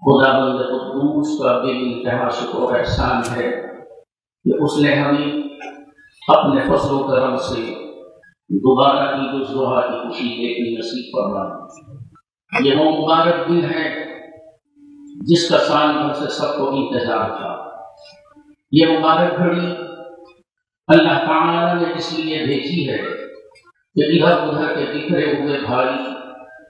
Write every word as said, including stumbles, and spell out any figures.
खुदाबंद कुद्दूस का बेइंतहा शुक्र और एहसान है कि उसने हमें अपने फज़ल व करम से दोबारा ईद उल ज़ुहा की खुशी देखनी नसीब फरमाई। ये वो मुबारक दिन है जिसका साल भर से सबको इंतजार था। ये मुबारक घड़ी अल्लाह ताला ने इसलिए भेजी है कि इधर उधर के बिखरे हुए भाई